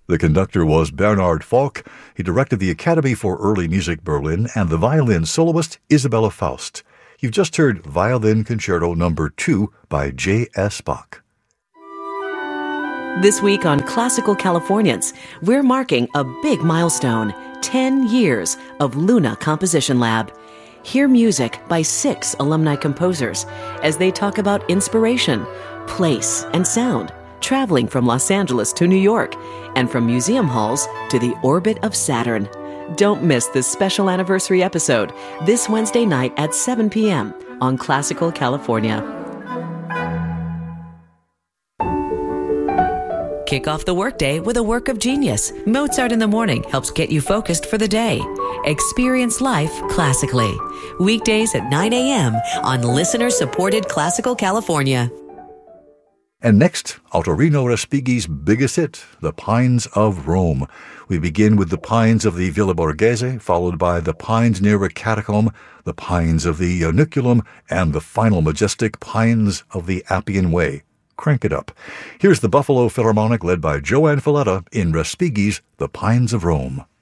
The conductor was Bernhard Falk. He directed the Academy for Early Music Berlin and the violin soloist Isabella Faust. You've just heard Violin Concerto No. 2 by J.S. Bach. This week on Classical Californians, we're marking a big milestone, 10 years of Luna Composition Lab. Hear music by 6 alumni composers as they talk about inspiration, place, and sound, traveling from Los Angeles to New York, and from museum halls to the orbit of Saturn. Don't miss this special anniversary episode this Wednesday night at 7 p.m. on Classical California. Kick off the workday with a work of genius. Mozart in the Morning helps get you focused for the day. Experience life classically. Weekdays at 9 a.m. on listener-supported Classical California. And next, Autorino Respighi's biggest hit, The Pines of Rome. We begin with the pines of the Villa Borghese, followed by the pines near a catacomb, the pines of the Ianiculum, and the final majestic pines of the Appian Way. Crank it up. Here's the Buffalo Philharmonic led by Joanne Falletta in Respighi's The Pines of Rome.